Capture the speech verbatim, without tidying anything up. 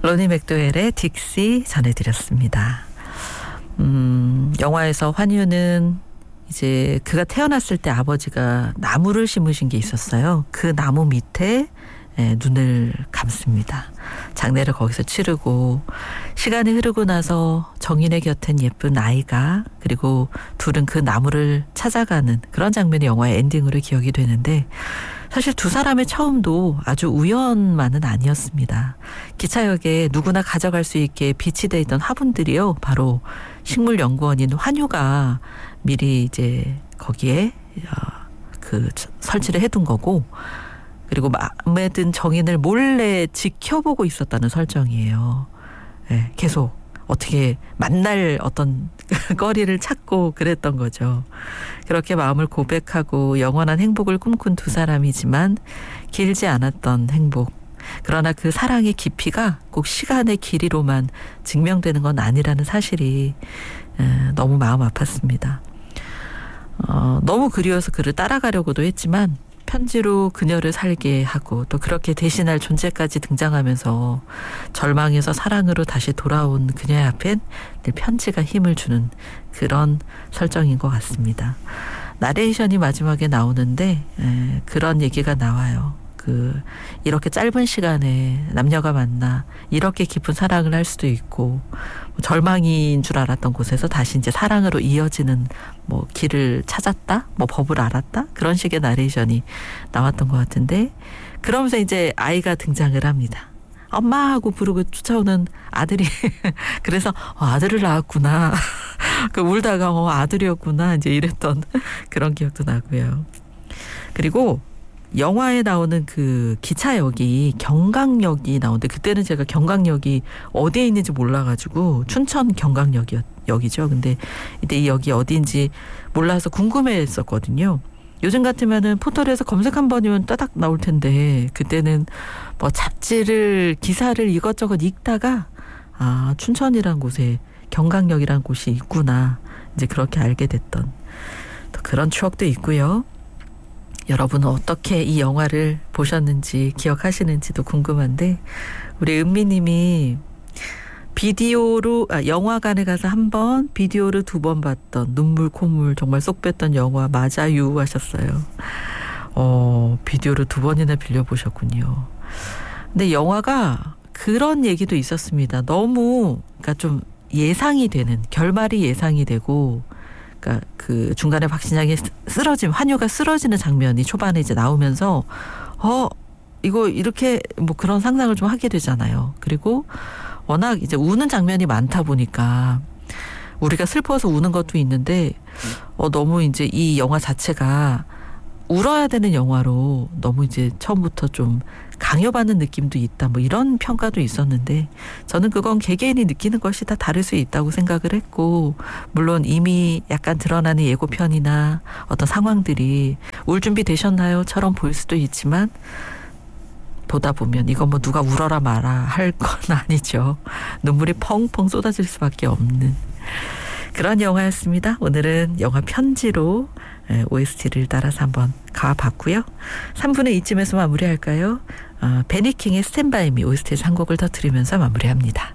로니 맥도웰의 딕시 전해드렸습니다. 음, 영화에서 환유는 이제 그가 태어났을 때 아버지가 나무를 심으신 게 있었어요. 그 나무 밑에 예, 눈을 감습니다. 장례를 거기서 치르고 시간이 흐르고 나서 정인의 곁엔 예쁜 아이가 그리고 둘은 그 나무를 찾아가는 그런 장면이 영화의 엔딩으로 기억이 되는데 사실 두 사람의 처음도 아주 우연만은 아니었습니다. 기차역에 누구나 가져갈 수 있게 비치되어 있던 화분들이요. 바로 식물연구원인 환유가 미리 이제 거기에 그 설치를 해둔 거고 그리고 마음에 든 정인을 몰래 지켜보고 있었다는 설정이에요. 네, 계속 어떻게 만날 어떤 거리를 찾고 그랬던 거죠. 그렇게 마음을 고백하고 영원한 행복을 꿈꾼 두 사람이지만 길지 않았던 행복. 그러나 그 사랑의 깊이가 꼭 시간의 길이로만 증명되는 건 아니라는 사실이 너무 마음 아팠습니다. 어, 너무 그리워서 그를 따라가려고도 했지만 편지로 그녀를 살게 하고 또 그렇게 대신할 존재까지 등장하면서 절망에서 사랑으로 다시 돌아온 그녀의 앞엔 늘 편지가 힘을 주는 그런 설정인 것 같습니다. 나레이션이 마지막에 나오는데 에, 그런 얘기가 나와요. 그 이렇게 짧은 시간에 남녀가 만나 이렇게 깊은 사랑을 할 수도 있고 뭐 절망인 줄 알았던 곳에서 다시 이제 사랑으로 이어지는 뭐 길을 찾았다, 뭐 법을 알았다 그런 식의 나레이션이 나왔던 것 같은데 그러면서 이제 아이가 등장을 합니다. 엄마 하고 부르고 쫓아오는 아들이 그래서 어, 아들을 낳았구나. 그 울다가 어, 아들이었구나 이제 이랬던 그런 기억도 나고요. 그리고 영화에 나오는 그 기차역이 경강역이 나오는데 그때는 제가 경강역이 어디에 있는지 몰라가지고 춘천 경강역이죠. 근데 이때 이 역이 어디인지 몰라서 궁금해했었거든요. 요즘 같으면은 포털에서 검색 한 번이면 따닥 나올 텐데 그때는 뭐 잡지를 기사를 이것저것 읽다가 아 춘천이란 곳에 경강역이란 곳이 있구나 이제 그렇게 알게 됐던 또 그런 추억도 있고요. 여러분은 어떻게 이 영화를 보셨는지 기억하시는지도 궁금한데 우리 은미님이 비디오로 아, 영화관에 가서 한 번 비디오를 두 번 봤던 눈물 콧물 정말 쏙 뺐던 영화 맞아요 하셨어요. 어, 비디오를 두 번이나 빌려보셨군요. 근데 영화가 그런 얘기도 있었습니다. 너무 그러니까 좀 예상이 되는 결말이 예상이 되고 그러니까 그 중간에 박신양이 쓰러짐, 환유가 쓰러지는 장면이 초반에 이제 나오면서 어 이거 이렇게 뭐 그런 상상을 좀 하게 되잖아요. 그리고 워낙 이제 우는 장면이 많다 보니까 우리가 슬퍼서 우는 것도 있는데 어 너무 이제 이 영화 자체가 울어야 되는 영화로 너무 이제 처음부터 좀 강요받는 느낌도 있다 뭐 이런 평가도 있었는데 저는 그건 개개인이 느끼는 것이 다 다를 수 있다고 생각을 했고 물론 이미 약간 드러나는 예고편이나 어떤 상황들이 울 준비 되셨나요? 처럼 보일 수도 있지만 보다 보면 이건 뭐 누가 울어라 마라 할 건 아니죠. 눈물이 펑펑 쏟아질 수밖에 없는 그런 영화였습니다. 오늘은 영화 편지로 오에스티를 따라서 한번 가봤고요. 삼 부는 이쯤에서 마무리할까요? 어, 베니킹의 스탠바이 미 오에스티에서 한 곡을 더 들으면서 마무리합니다.